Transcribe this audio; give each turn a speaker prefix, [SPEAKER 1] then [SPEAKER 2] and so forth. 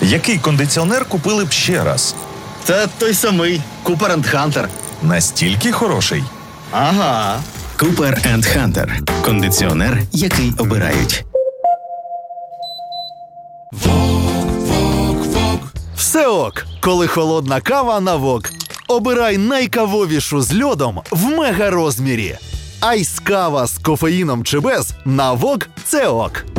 [SPEAKER 1] Який кондиціонер купили б ще раз?
[SPEAKER 2] Та той самий Cooper & Hunter.
[SPEAKER 1] Настільки хороший?
[SPEAKER 2] Ага.
[SPEAKER 3] Cooper & Hunter. Кондиціонер, який обирають.
[SPEAKER 4] Все ок, коли холодна кава на вок. Обирай найкавовішу з льодом в мега розмірі. Айс-кава з кофеїном чи без на вок – це ок.